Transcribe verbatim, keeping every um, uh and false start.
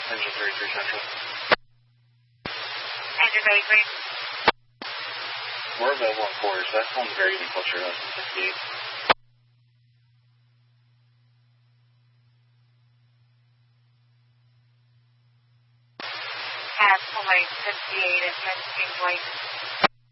Engine thirty-three Central. Engine thirty-three. We're available on quarters. That's on very even closer to us than fifty-eight. At point fifty-eight at fifteen point.